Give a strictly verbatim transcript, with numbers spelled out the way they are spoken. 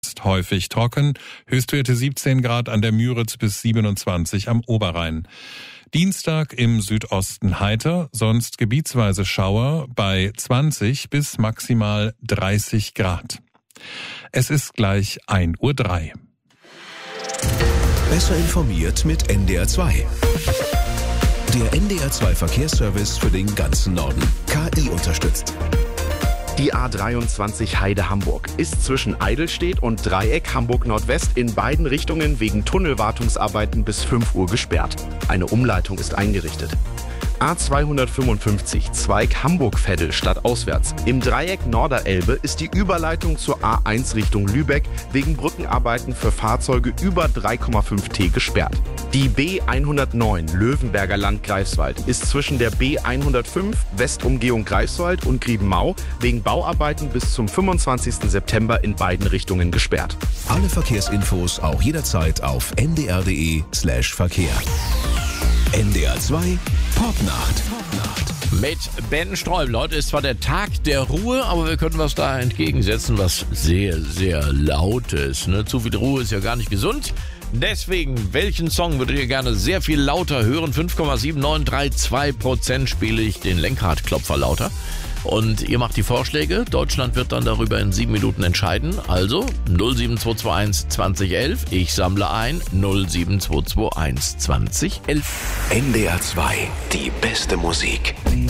ist häufig trocken, Höchstwerte siebzehn Grad an der Müritz bis siebenundzwanzig am Oberrhein. Dienstag im Südosten heiter, sonst gebietsweise Schauer bei zwanzig bis maximal dreißig Grad. Es ist gleich ein Uhr drei. Besser informiert mit N D R zwei. Der N D R zwei Verkehrsservice für den ganzen Norden. K I unterstützt. Die A dreiundzwanzig Heide-Hamburg ist zwischen Eidelstedt und Dreieck Hamburg-Nordwest in beiden Richtungen wegen Tunnelwartungsarbeiten bis fünf Uhr gesperrt. Eine Umleitung ist eingerichtet. A zweihundertfünfundfünfzig Zweig Hamburg-Veddel stadtauswärts. Im Dreieck Norderelbe ist die Überleitung zur A eins Richtung Lübeck wegen Brückenarbeiten für Fahrzeuge über drei Komma fünf T gesperrt. Die B hundertneun Löwenberger Land Greifswald ist zwischen der B hundertfünf Westumgehung Greifswald und Griebenmau wegen Bauarbeiten bis zum fünfundzwanzigsten September in beiden Richtungen gesperrt. Alle Verkehrsinfos auch jederzeit auf n d r punkt d e slash Verkehr. N D R zwei Popnacht. Mit Ben Strolm. Leute, ist zwar der Tag der Ruhe, aber wir können was da entgegensetzen, was sehr, sehr laut ist. Ne? Zu viel Ruhe ist ja gar nicht gesund. Deswegen, welchen Song würdet ihr gerne sehr viel lauter hören? fünf Komma sieben neun drei zwei Prozent spiele ich den Lenkradklopfer lauter. Und ihr macht die Vorschläge. Deutschland wird dann darüber in sieben Minuten entscheiden. Also null sieben zwei zwei eins zwanzig elf. Ich sammle ein null sieben zwei zwei eins zwanzig elf. N D R zwei, die beste Musik.